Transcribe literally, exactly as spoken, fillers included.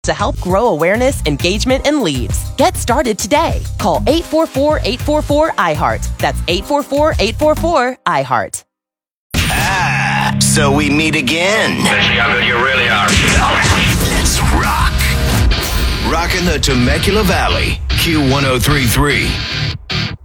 to help grow awareness, engagement, and leads. Get started today. Call eight four four, eight four four, I heart. That's eight four four, eight four four, I heart. Ah, so we meet again. Let's see how good you really are. Let's rock. Rockin' the Temecula Valley. Q one oh three point three.